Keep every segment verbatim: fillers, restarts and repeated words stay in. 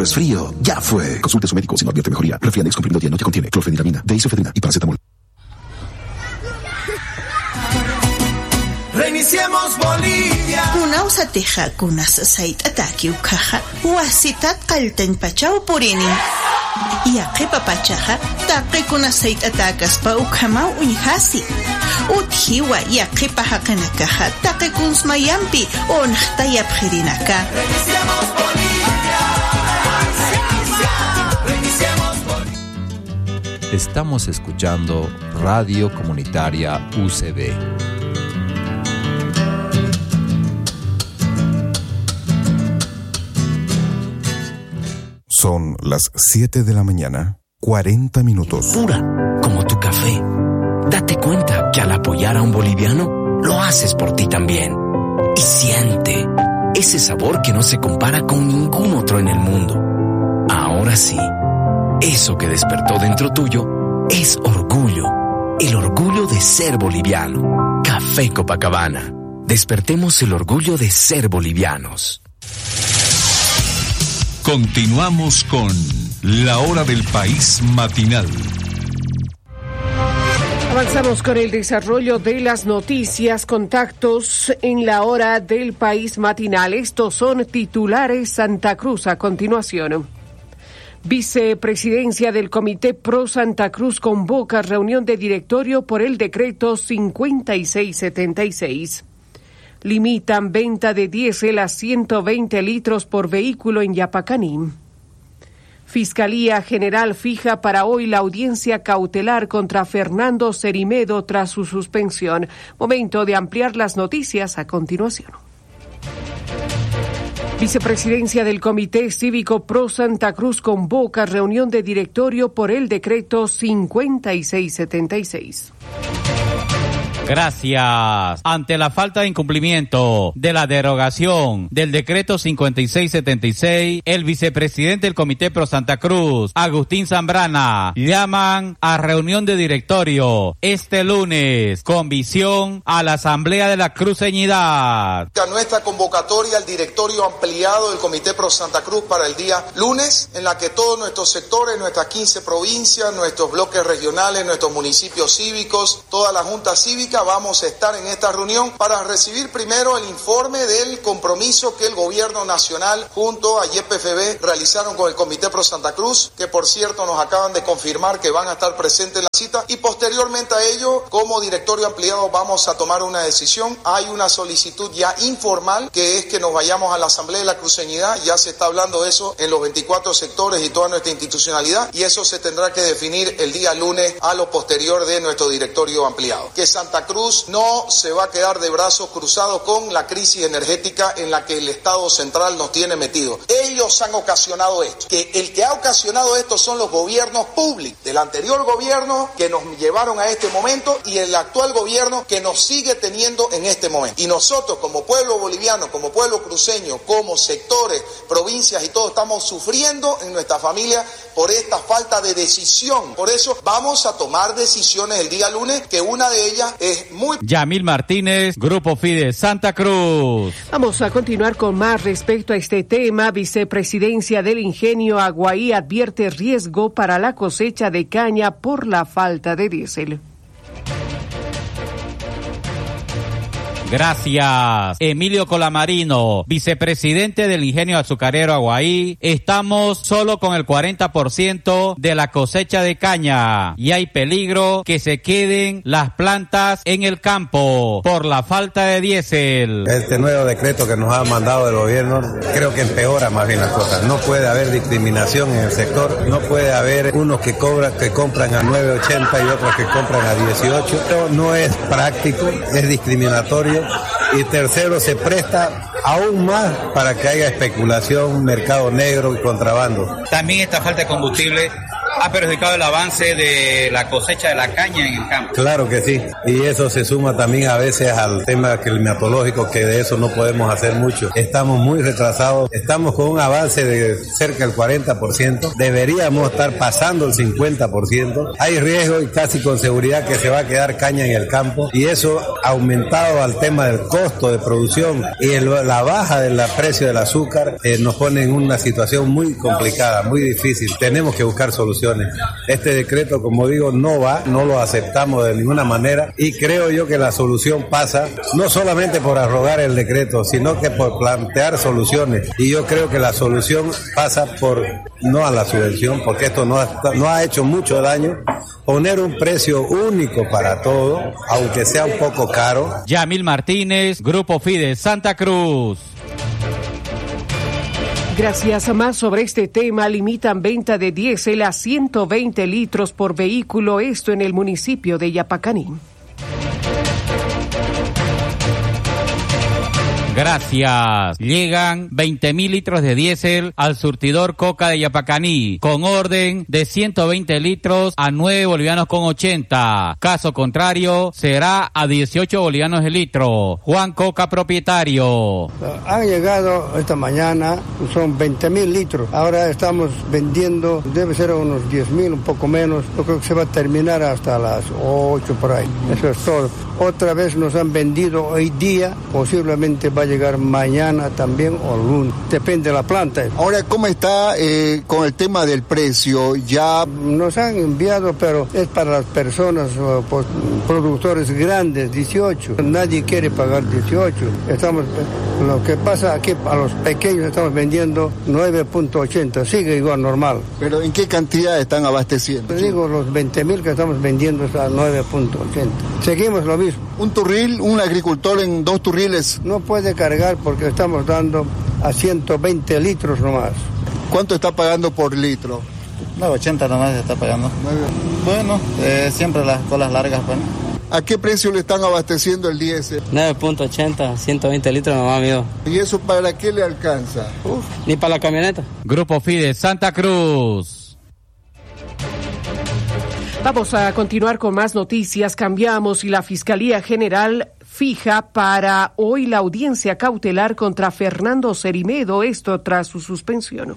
resfrío, ya fue. Consulte a su médico si no advierte mejoría. Refriandex comprimido diario que contiene clorfeniramina, deisofedrina y paracetamol. Reiniciemos Bolivia. Kuna usateja kunas sait ataki ukaja. Wasitat kalten pachao purini. Yaqi papachaja taqi kuna sait atakas pa ukama uñhasi. Uthiwa yaqi pahakanakaja taqi kunsmayampi onhta yapjirinaka. Reiniciemos Bolivia. Reiniciemos Bolivia. Estamos escuchando Radio Comunitaria U C B. Son las siete de la mañana, cuarenta minutos. Pura, como tu café. Date cuenta que al apoyar a un boliviano, lo haces por ti también. Y siente ese sabor que no se compara con ningún otro en el mundo. Ahora sí, eso que despertó dentro tuyo es orgullo. El orgullo de ser boliviano. Café Copacabana. Despertemos el orgullo de ser bolivianos. Continuamos con La Hora del País Matinal. Avanzamos con el desarrollo de las noticias, contactos en La Hora del País Matinal. Estos son titulares Santa Cruz a continuación. Vicepresidencia del Comité Pro Santa Cruz convoca reunión de directorio por el decreto cincuenta y seis setenta y seis. Limitan venta de diésel a ciento veinte litros por vehículo en Yapacaní. Fiscalía General fija para hoy la audiencia cautelar contra Fernando Cerimedo tras su suspensión. Momento de ampliar las noticias a continuación. Vicepresidencia del Comité Cívico Pro Santa Cruz convoca reunión de directorio por el decreto cincuenta y seis setenta y seis. Gracias. Ante la falta de incumplimiento de la derogación del decreto cincuenta y seis setenta y seis, el vicepresidente del Comité Pro Santa Cruz, Agustín Zambrana, llaman a reunión de directorio este lunes con visión a la Asamblea de la Cruceñidad. A nuestra convocatoria al directorio ampliado del Comité Pro Santa Cruz para el día lunes, en la que todos nuestros sectores, nuestras quince provincias, nuestros bloques regionales, nuestros municipios cívicos, toda la Junta Cívica, vamos a estar en esta reunión para recibir primero el informe del compromiso que el Gobierno Nacional junto a Y P F B realizaron con el Comité Pro Santa Cruz, que por cierto nos acaban de confirmar que van a estar presentes en la cita, y posteriormente a ello, como directorio ampliado, vamos a tomar una decisión. Hay una solicitud ya informal, que es que nos vayamos a la Asamblea de la Cruceñidad. Ya se está hablando de eso en los veinticuatro sectores y toda nuestra institucionalidad, y eso se tendrá que definir el día lunes a lo posterior de nuestro directorio ampliado. Que Santa Cruz no se va a quedar de brazos cruzados con la crisis energética en la que el Estado central nos tiene metido. Ellos han ocasionado esto. Que el que ha ocasionado esto son los gobiernos públicos del anterior gobierno que nos llevaron a este momento y el actual gobierno que nos sigue teniendo en este momento. Y nosotros como pueblo boliviano, como pueblo cruceño, como sectores, provincias y todo, estamos sufriendo en nuestra familia por esta falta de decisión. Por eso vamos a tomar decisiones el día lunes, que una de ellas es muy... Yamil Martínez, Grupo Fides Santa Cruz. Vamos a continuar con más respecto a este tema. Vicepresidencia del Ingenio Aguaí advierte riesgo para la cosecha de caña por la falta de diésel. Gracias. Emilio Colamarino, vicepresidente del Ingenio Azucarero Aguaí. Estamos solo con el cuarenta por ciento de la cosecha de caña y hay peligro que se queden las plantas en el campo por la falta de diésel. Este nuevo decreto que nos ha mandado el gobierno creo que empeora más bien las cosas. No puede haber discriminación en el sector, no puede haber unos que cobran, que compran a nueve ochenta y otros que compran a dieciocho. Esto no es práctico, es discriminatorio. Y tercero, se presta aún más para que haya especulación, mercado negro y contrabando. También esta falta de combustible ha perjudicado el avance de la cosecha de la caña en el campo. Claro que sí, y eso se suma también a veces al tema climatológico, que de eso no podemos hacer mucho. Estamos muy retrasados, estamos con un avance de cerca del cuarenta por ciento, deberíamos estar pasando el cincuenta por ciento. Hay riesgo y casi con seguridad que se va a quedar caña en el campo, y eso aumentado al tema del costo de producción y el, la baja del precio del azúcar eh, nos pone en una situación muy complicada, muy difícil. Tenemos que buscar soluciones. Este decreto, como digo, no va, no lo aceptamos de ninguna manera, y creo yo que la solución pasa no solamente por arrogar el decreto, sino que por plantear soluciones, y yo creo que la solución pasa por no a la subvención, porque esto no ha, no ha hecho mucho daño, poner un precio único para todo, aunque sea un poco caro. Yamil Martínez, Grupo Fide, Santa Cruz. Gracias. Más sobre este tema. Limitan venta de diésel a ciento veinte litros por vehículo, esto en el municipio de Yapacaní. Gracias. Llegan veinte mil litros de diésel al surtidor Coca de Yapacaní, con orden de ciento veinte litros a nueve bolivianos con ochenta. Caso contrario, será a dieciocho bolivianos el litro. Juan Coca, propietario. Han llegado esta mañana, son veinte mil litros. Ahora estamos vendiendo, debe ser unos diez mil, un poco menos. Yo creo que se va a terminar hasta las ocho por ahí. Eso es todo. Otra vez nos han vendido hoy día, posiblemente va a llegar mañana también o lunes, depende de la planta. Ahora, ¿cómo está eh, con el tema del precio? Ya nos han enviado, pero es para las personas, pues, productores grandes, dieciocho. Nadie quiere pagar dieciocho. Estamos, lo que pasa aquí, a los pequeños estamos vendiendo nueve punto ochenta, sigue igual normal. ¿Pero en qué cantidad están abasteciendo? Te digo, los veinte mil que estamos vendiendo es a nueve punto ochenta. Seguimos lo mismo. ¿Un turril, un agricultor en dos turriles? No puede cargar porque estamos dando a ciento veinte litros nomás. ¿Cuánto está pagando por litro? nueve ochenta nomás se está pagando. Bueno, eh, siempre las colas largas, bueno. ¿A qué precio le están abasteciendo el diésel? nueve punto ochenta, ciento veinte litros nomás, amigo. ¿Y eso para qué le alcanza? Uf, ni para la camioneta. Grupo Fide, Santa Cruz. Vamos a continuar con más noticias. Cambiamos y la Fiscalía General fija para hoy la audiencia cautelar contra Fernando Cerimedo, esto tras su suspensión.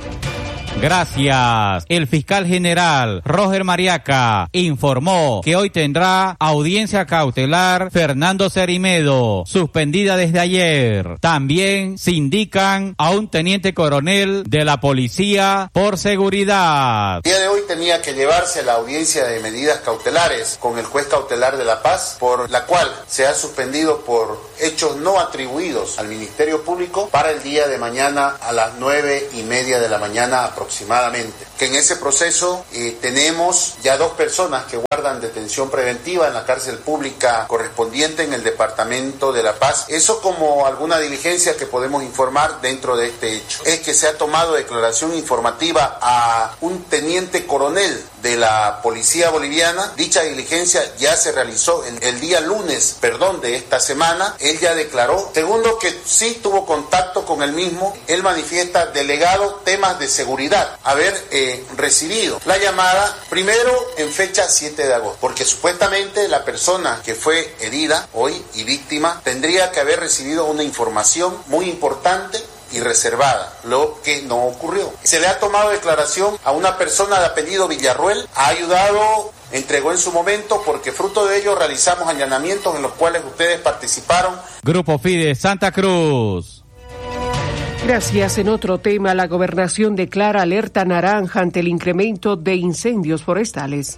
Gracias. El fiscal general Roger Mariaca informó que hoy tendrá audiencia cautelar Fernando Cerimedo, suspendida desde ayer. También se indican a un teniente coronel de la policía por seguridad. El día de hoy tenía que llevarse la audiencia de medidas cautelares con el juez cautelar de La Paz, por la cual se ha suspendido por hechos no atribuidos al Ministerio Público para el día de mañana a las nueve y media de la mañana aproximadamente. Que en ese proceso eh, tenemos ya dos personas que guardan detención preventiva en la cárcel pública correspondiente en el departamento de La Paz. Eso como alguna diligencia que podemos informar dentro de este hecho. Es que se ha tomado declaración informativa a un teniente coronel de la policía boliviana. Dicha diligencia ya se realizó el, el día lunes, perdón, de esta semana. Él ya declaró. Segundo, que sí tuvo contacto con el mismo. Él manifiesta, delegado, temas de seguridad, haber eh, recibido la llamada primero en fecha siete de agosto, porque supuestamente la persona que fue herida hoy y víctima tendría que haber recibido una información muy importante y reservada, lo que no ocurrió. Se le ha tomado declaración a una persona de apellido Villarruel, ha ayudado, entregó en su momento, porque fruto de ello realizamos allanamientos en los cuales ustedes participaron. Grupo Fide, Santa Cruz. Gracias. En otro tema, la gobernación declara alerta naranja ante el incremento de incendios forestales.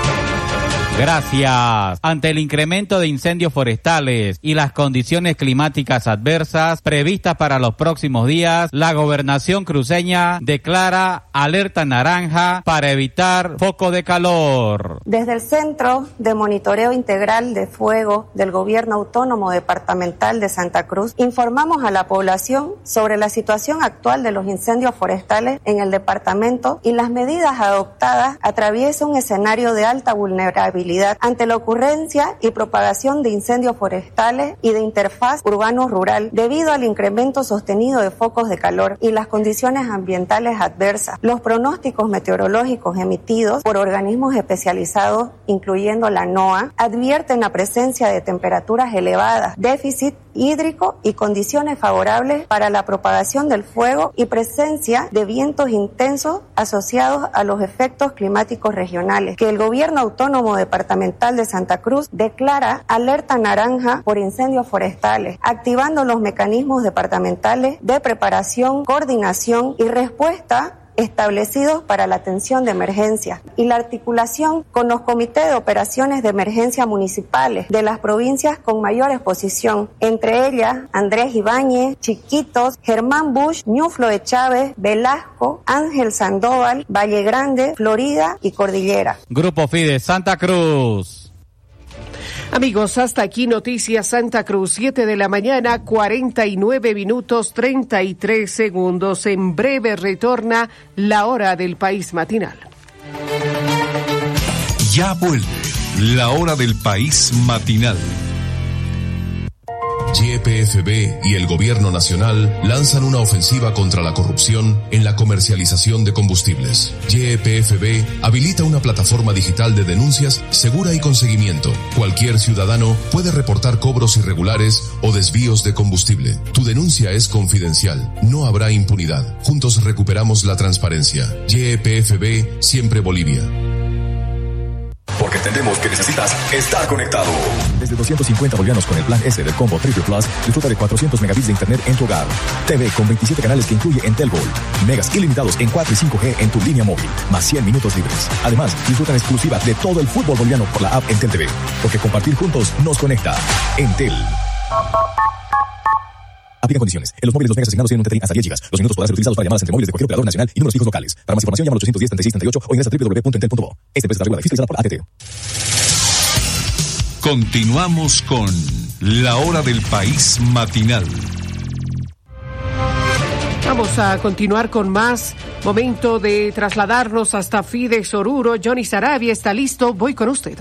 Gracias. Ante el incremento de incendios forestales y las condiciones climáticas adversas previstas para los próximos días, la gobernación cruceña declara alerta naranja para evitar foco de calor. Desde el Centro de Monitoreo Integral de Fuego del Gobierno Autónomo Departamental de Santa Cruz, informamos a la población sobre la situación actual de los incendios forestales en el departamento y las medidas adoptadas atraviesan un escenario de alta vulnerabilidad vulnerabilidad ante la ocurrencia y propagación de incendios forestales y de interfaz urbano-rural debido al incremento sostenido de focos de calor y las condiciones ambientales adversas. Los pronósticos meteorológicos emitidos por organismos especializados, incluyendo la NOAA, advierten la presencia de temperaturas elevadas, déficit hídrico y condiciones favorables para la propagación del fuego y presencia de vientos intensos asociados a los efectos climáticos regionales, que el Gobierno Autónomo Departamental de Santa Cruz declara alerta naranja por incendios forestales, activando los mecanismos departamentales de preparación, coordinación y respuesta establecidos para la atención de emergencias y la articulación con los comités de operaciones de emergencia municipales de las provincias con mayor exposición, entre ellas Andrés Ibáñez, Chiquitos, Germán Bush, Ñuflo de Chávez, Velasco, Ángel Sandoval, Valle Grande, Florida y Cordillera. Grupo Fides Santa Cruz. Amigos, hasta aquí Noticias Santa Cruz, siete de la mañana, cuarenta y nueve minutos, treinta y tres segundos. En breve retorna la hora del país matinal. Ya vuelve la hora del país matinal. Y P F B y el Gobierno Nacional lanzan una ofensiva contra la corrupción en la comercialización de combustibles. Y P F B habilita una plataforma digital de denuncias segura y con seguimiento. Cualquier ciudadano puede reportar cobros irregulares o desvíos de combustible. Tu denuncia es confidencial. No habrá impunidad. Juntos recuperamos la transparencia. Y P F B, siempre Bolivia. Porque entendemos que necesitas estar conectado. Desde doscientos cincuenta bolivianos con el plan S del combo Triple Plus, disfruta de cuatrocientos megabits de internet en tu hogar. T V con veintisiete canales que incluye Entel Gold. Megas ilimitados en cuatro y cinco G en tu línea móvil, más cien minutos libres. Además, disfruta en exclusiva de todo el fútbol boliviano por la app Entel T V. Porque compartir juntos nos conecta. Entel. Aplica condiciones. En los móviles los megas asignados tienen un tetrín hasta diez gigas. Los minutos podrán ser utilizados para llamadas entre móviles de cualquier operador nacional y números fijos locales. Para más información llama al ochocientos diez, treinta y seis, treinta y ocho o ingresa a doble u doble u doble u punto entel punto bo. Esta empresa está regulada y fiscalizada por A T T. Continuamos con la hora del país matinal. Vamos a continuar con más. Momento de trasladarnos hasta Fides Oruro. Johnny Sarabia está listo. Voy con usted.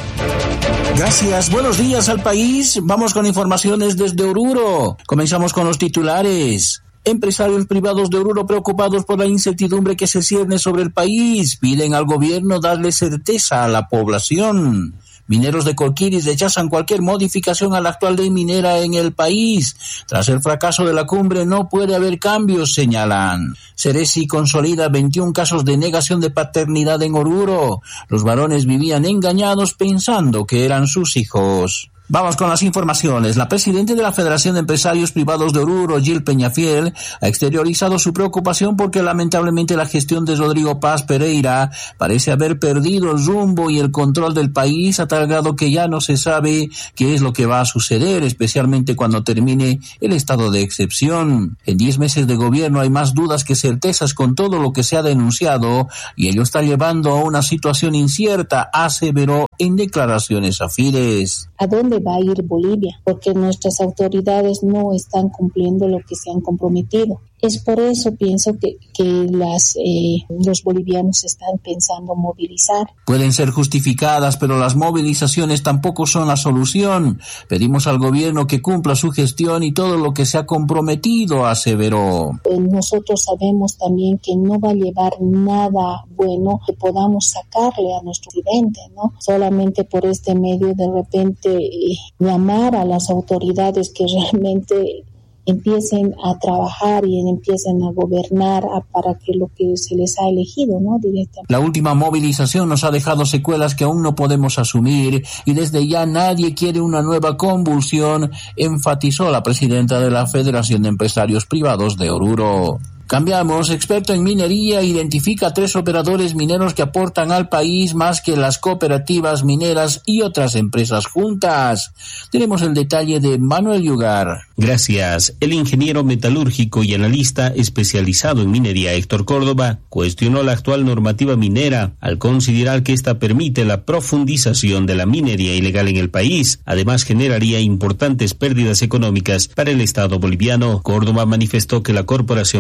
Gracias. Buenos días al país. Vamos con informaciones desde Oruro. Comenzamos con los titulares. Empresarios privados de Oruro preocupados por la incertidumbre que se cierne sobre el país piden al gobierno darle certeza a la población. Mineros de Colquiris rechazan cualquier modificación a la actual ley minera en el país. Tras el fracaso de la cumbre no puede haber cambios, señalan. Ceresi consolida veintiún casos de negación de paternidad en Oruro. Los varones vivían engañados pensando que eran sus hijos. Vamos con las informaciones. La presidenta de la Federación de Empresarios Privados de Oruro, Gil Peñafiel, ha exteriorizado su preocupación porque lamentablemente la gestión de Rodrigo Paz Pereira parece haber perdido el rumbo y el control del país a tal grado que ya no se sabe qué es lo que va a suceder, especialmente cuando termine el estado de excepción. En diez meses de gobierno hay más dudas que certezas con todo lo que se ha denunciado y ello está llevando a una situación incierta, aseveró en declaraciones a Fides. ¿A dónde va a ir Bolivia? Porque nuestras autoridades no están cumpliendo lo que se han comprometido. Es por eso pienso que, que las, eh, los bolivianos están pensando movilizar. Pueden ser justificadas, pero las movilizaciones tampoco son la solución. Pedimos al gobierno que cumpla su gestión y todo lo que se ha comprometido, aseveró. Eh, nosotros sabemos también que no va a llevar nada bueno que podamos sacarle a nuestro presidente, ¿no? Solamente por este medio de repente eh, llamar a las autoridades que realmente empiecen a trabajar y empiecen a gobernar a, para que lo que se les ha elegido, ¿no? Directamente. La última movilización nos ha dejado secuelas que aún no podemos asumir y desde ya nadie quiere una nueva convulsión, enfatizó la presidenta de la Federación de Empresarios Privados de Oruro. Cambiamos. Experto en minería identifica tres operadores mineros que aportan al país más que las cooperativas mineras y otras empresas juntas. Tenemos el detalle de Manuel Yugar. Gracias. El ingeniero metalúrgico y analista especializado en minería Héctor Córdoba cuestionó la actual normativa minera al considerar que esta permite la profundización de la minería ilegal en el país. Además, generaría importantes pérdidas económicas para el Estado boliviano. Córdoba manifestó que la Corporación Minera de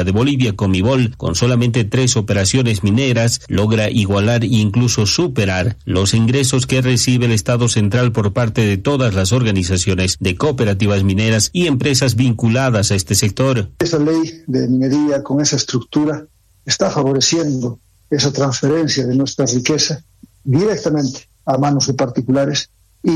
de Bolivia, Comibol, con solamente tres operaciones mineras, logra igualar e incluso superar los ingresos que recibe el Estado central por parte de todas las organizaciones de cooperativas mineras y empresas vinculadas a este sector. Esta ley de minería con esa estructura está favoreciendo esa transferencia de nuestra riqueza directamente a manos de particulares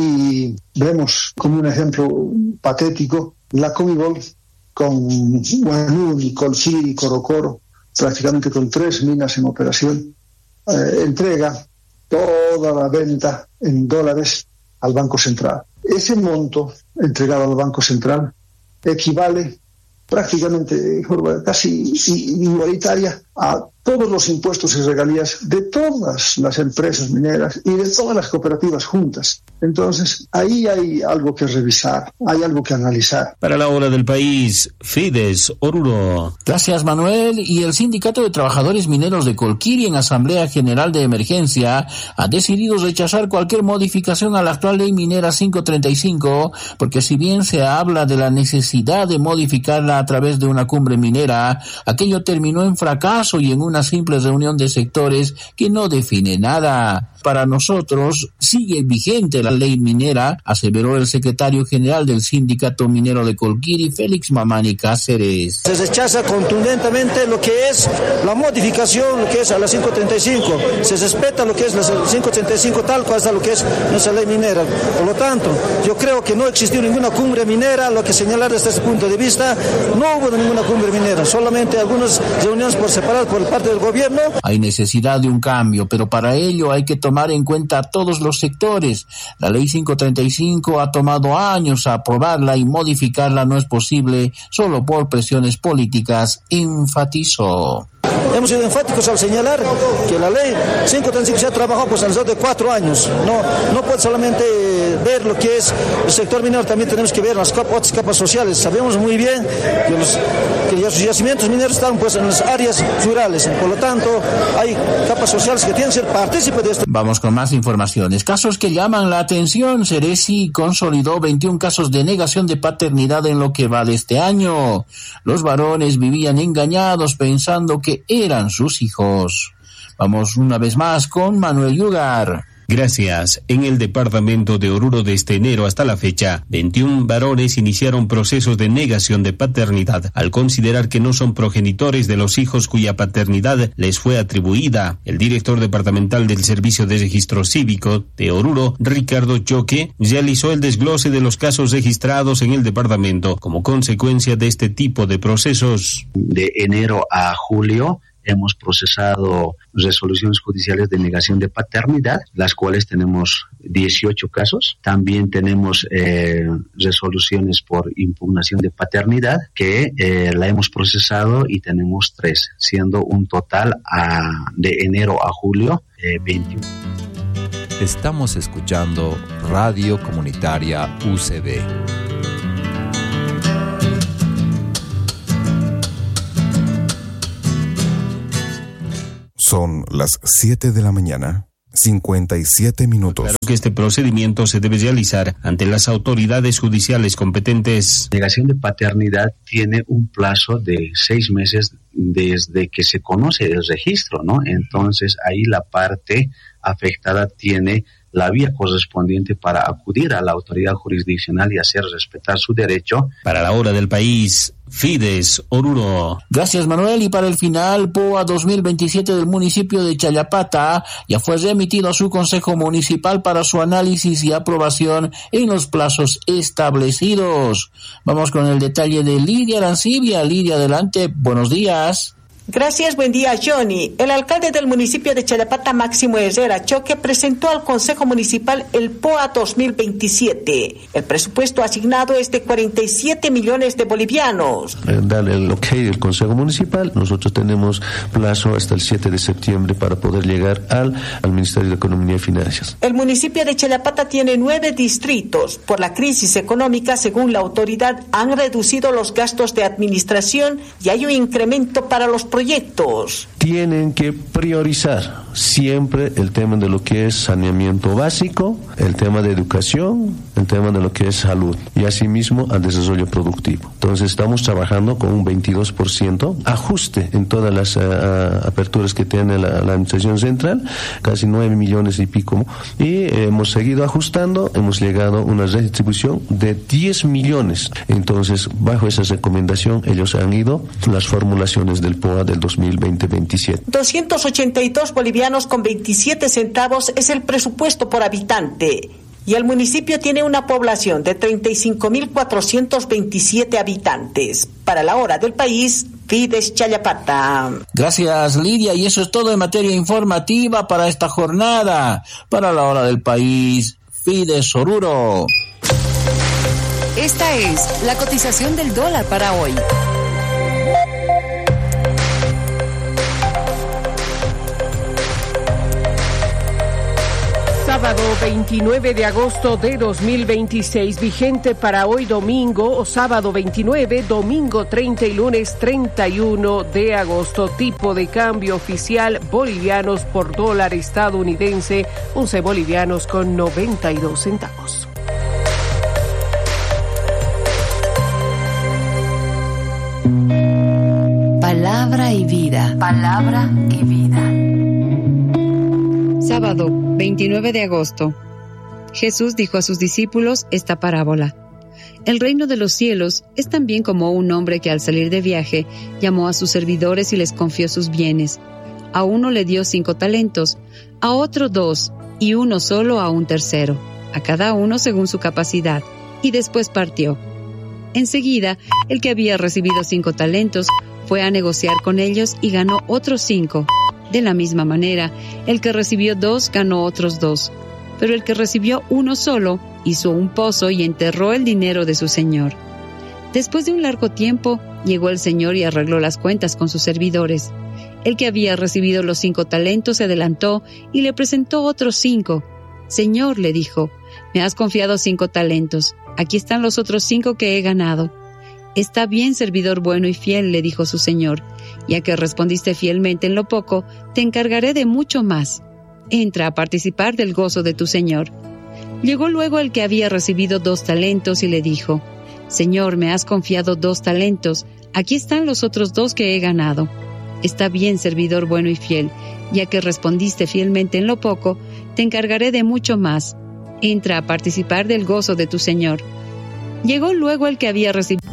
y vemos como un ejemplo patético la Comibol con Huanuni, Colquiri, Corocoro, prácticamente con tres minas en operación, eh, entrega toda la venta en dólares al Banco Central. Ese monto entregado al Banco Central equivale prácticamente de forma casi igualitaria a todos los impuestos y regalías de todas las empresas mineras y de todas las cooperativas juntas. Entonces, ahí hay algo que revisar, hay algo que analizar. Para la hora del país, Fides Oruro. Gracias, Manuel. Y el Sindicato de Trabajadores Mineros de Colquiri, en Asamblea General de Emergencia, ha decidido rechazar cualquier modificación a la actual ley minera quinientos treinta y cinco, porque si bien se habla de la necesidad de modificarla a través de una cumbre minera, aquello terminó en fracaso y en una simple reunión de sectores que no define nada. Para nosotros sigue vigente la ley minera, aseveró el secretario general del Sindicato Minero de Colquiri, Félix Mamani Cáceres. Se rechaza contundentemente lo que es la modificación, lo que es a la quinientos treinta y cinco. Se respeta lo que es la quinientos treinta y cinco tal cual está lo que es nuestra ley minera. Por lo tanto, yo creo que no existió ninguna cumbre minera, lo que señalar desde este punto de vista, no hubo ninguna cumbre minera, solamente algunas reuniones por separado por parte del gobierno. Hay necesidad de un cambio, pero para ello hay que tomar en cuenta a todos los sectores. La ley quinientos treinta y cinco ha tomado años a aprobarla y modificarla no es posible solo por presiones políticas, enfatizó. Hemos sido enfáticos al señalar que la ley quinientos treinta y cinco se ha trabajado pues alrededor de cuatro años. No, no puede solamente ver lo que es el sector minero, también tenemos que ver las capas, otras capas sociales. Sabemos muy bien que los, que los yacimientos mineros están pues en las áreas rurales. Por lo tanto, hay capas sociales que tienen que ser partícipes de esto. Vamos con más informaciones. Casos que llaman la atención. Ceresi consolidó veintiún casos de negación de paternidad en lo que va de este año. Los varones vivían engañados pensando que eran sus hijos. Vamos una vez más con Manuel Yugar. Gracias. En el departamento de Oruro desde enero hasta la fecha, veintiún varones iniciaron procesos de negación de paternidad al considerar que no son progenitores de los hijos cuya paternidad les fue atribuida. El director departamental del Servicio de Registro Cívico de Oruro, Ricardo Choque, realizó el desglose de los casos registrados en el departamento como consecuencia de este tipo de procesos. De enero a julio, hemos procesado resoluciones judiciales de negación de paternidad, las cuales tenemos dieciocho casos. También tenemos eh, resoluciones por impugnación de paternidad, que eh, la hemos procesado y tenemos tres, siendo un total a, de enero a julio eh, veintiuno. Estamos escuchando Radio Comunitaria U C B. Son las siete de la mañana, cincuenta y siete minutos. Claro que este procedimiento se debe realizar ante las autoridades judiciales competentes. La negación de paternidad tiene un plazo de seis meses desde que se conoce el registro, ¿no? Entonces ahí la parte afectada tiene la vía correspondiente para acudir a la autoridad jurisdiccional y hacer respetar su derecho. Para la hora del país, Fides Oruro. Gracias, Manuel. Y para el final, P O A dos mil veintisiete del municipio de Challapata ya fue remitido a su Consejo Municipal para su análisis y aprobación en los plazos establecidos. Vamos con el detalle de Lidia Arancibia. Lidia, adelante. Buenos días. Gracias, buen día, Johnny. El alcalde del municipio de Challapata, Máximo Herrera Choque, presentó al Consejo Municipal el P O A dos mil veintisiete. El presupuesto asignado es de cuarenta y siete millones de bolivianos. Darle el ok del Consejo Municipal. Nosotros tenemos plazo hasta el siete de septiembre para poder llegar al, al Ministerio de Economía y Finanzas. El municipio de Challapata tiene nueve distritos. Por la crisis económica, según la autoridad, han reducido los gastos de administración y hay un incremento para los proyectos. tienen que priorizar siempre el tema de lo que es saneamiento básico, el tema de educación, el tema de lo que es salud y asimismo al desarrollo productivo. Entonces estamos trabajando con un veintidós por ciento ajuste en todas las uh, aperturas que tiene la, la administración central, casi nueve millones y pico, y hemos seguido ajustando, hemos llegado a una redistribución de diez millones. Entonces, bajo esa recomendación, ellos han ido las formulaciones del P O A del dos mil veinte veintisiete. doscientos ochenta y dos bolivianos con veintisiete centavos es el presupuesto por habitante. Y el municipio tiene una población de treinta y cinco mil cuatrocientos veintisiete habitantes. Para la hora del país, Fides Chayapata. Gracias, Lidia, y eso es todo en materia informativa para esta jornada. Para la hora del país, Fides Oruro. Esta es la cotización del dólar para hoy. Sábado veintinueve de agosto de dos mil veintiséis, vigente para hoy domingo o sábado veintinueve, domingo treinta y lunes treinta y uno de agosto. Tipo de cambio oficial, bolivianos por dólar estadounidense, once bolivianos con noventa y dos centavos. Palabra y vida. Palabra y vida. Sábado, veintinueve de agosto. Jesús dijo a sus discípulos esta parábola. El reino de los cielos es también como un hombre que al salir de viaje llamó a sus servidores y les confió sus bienes. A uno le dio cinco talentos, a otro dos, y uno solo a un tercero, a cada uno según su capacidad, y después partió. Enseguida, el que había recibido cinco talentos fue a negociar con ellos y ganó otros cinco. De la misma manera, el que recibió dos ganó otros dos, pero el que recibió uno solo hizo un pozo y enterró el dinero de su señor. Después de un largo tiempo, llegó el señor y arregló las cuentas con sus servidores. El que había recibido los cinco talentos se adelantó y le presentó otros cinco. Señor, le dijo, me has confiado cinco talentos. Aquí están los otros cinco que he ganado. Está bien, servidor bueno y fiel, le dijo su señor. Ya que respondiste fielmente en lo poco, te encargaré de mucho más. Entra a participar del gozo de tu señor. Llegó luego el que había recibido dos talentos y le dijo, Señor, me has confiado dos talentos. Aquí están los otros dos que he ganado. Está bien, servidor bueno y fiel. Ya que respondiste fielmente en lo poco, te encargaré de mucho más. Entra a participar del gozo de tu señor. Llegó luego el que había recibido